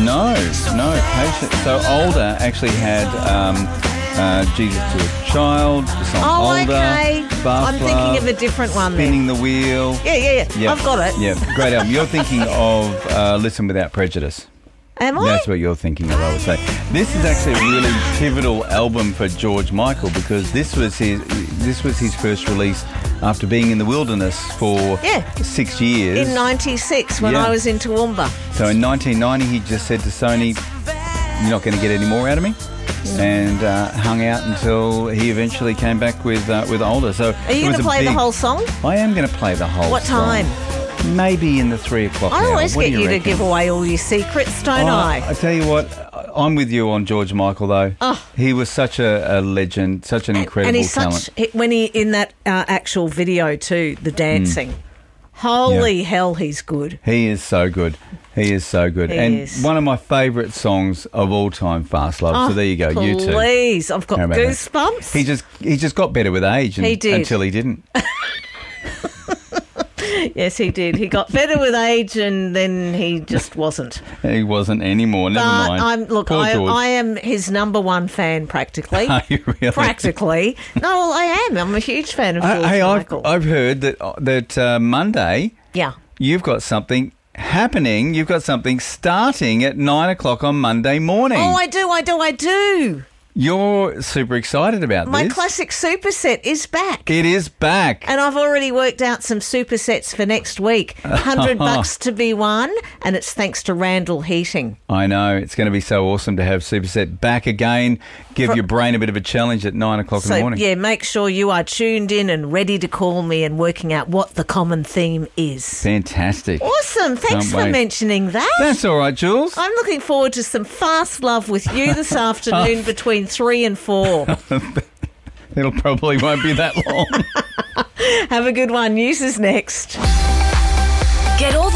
No, Patient. So Older actually had Jesus to a Child, the song Older. Okay. Fast I'm thinking of a different one then. Spinning the Wheel. Yeah. Yep. I've got it. Yeah, great album. You're thinking of Listen Without Prejudice. Am I? That's what you're thinking of, I would say. This is actually a really pivotal album for George Michael because this was his first release after being in the wilderness for 6 years. In 96 when I was in Toowoomba. So in 1990 he just said to Sony, "You're not going to get any more out of me." And hung out until he eventually came back with Older. So are you going to play the whole song? I am going to play the whole song. What time? Maybe in the 3 o'clock hour. I always What get do you to reckon? give away all your secrets, don't I? I tell you what, I'm with you on George Michael, though. Oh. He was such a legend, such an incredible and he's talent. when he in that actual video too, the dancing. Holy hell, he's good. He is so good. He is so good. He and is. one of my favourite songs of all time, Fast Love. So there you go, you too. Please, I've got How about that? goosebumps. He just got better with age He did. until he didn't. Yes, he did. He got better with age, and then he just wasn't. He wasn't anymore. Never mind. Poor George. I am his number one fan, practically. Are you really? Practically. No, well, I am. I'm a huge fan of George Michael. I've heard that Monday. Yeah. You've got something happening. You've got something starting at 9 o'clock on Monday morning. Oh, I do. You're super excited about this. My classic superset is back. It is back. And I've already worked out some supersets for next week. $100 to be won, and it's thanks to Randall Heating. I know. It's going to be so awesome to have Superset back again. Give your brain a bit of a challenge at 9 o'clock in the morning. Yeah, make sure you are tuned in and ready to call me and working out what the common theme is. Fantastic. Awesome. Thanks for mentioning that. That's all right, Jules. I'm looking forward to some fast love with you this afternoon between 3 and 4. It'll probably won't be that long. Have a good one. News is next. Get all the